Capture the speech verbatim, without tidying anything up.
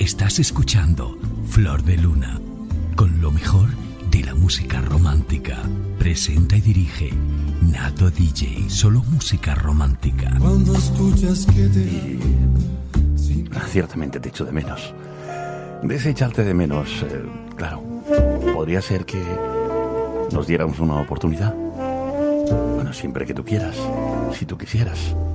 Estás escuchando Flor de Luna, con lo mejor de la música romántica. Presenta y dirige Nato D J, solo música romántica. Cuando escuchas que te... Y... ciertamente te echo de menos. Desecharte de menos, eh, claro. Podría ser que nos diéramos una oportunidad. Bueno, siempre que tú quieras, si tú quisieras.